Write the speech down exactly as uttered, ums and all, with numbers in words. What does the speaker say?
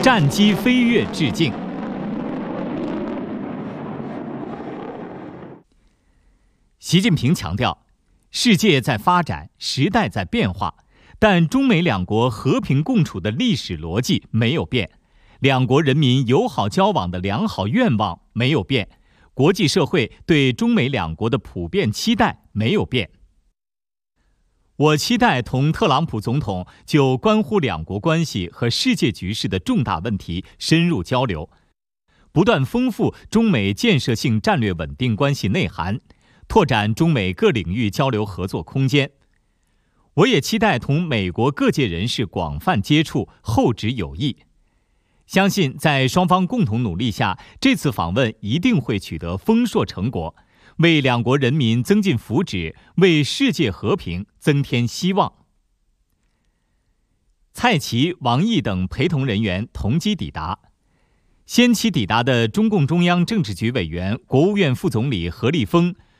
战机飞跃致敬。习近平强调，世界在发展，时代在变化，但中美两国和平共处的历史逻辑没有变，两国人民友好交往的良好愿望没有变，国际社会对中美两国的普遍期待没有变。我期待同特朗普总统就关乎两国关系和世界局势的重大问题深入交流，不断丰富中美建设性战略稳定关系内涵，拓展中美各领域交流合作空间。我也期待同美国各界人士广泛接触，厚植友谊。相信在双方共同努力下，这次访问一定会取得丰硕成果，为两国人民增进福祉，为世界和平增添希望。蔡奇、王毅等陪同人员同机抵达。先期抵达的中共中央政治局委员、国务院副总理何立峰、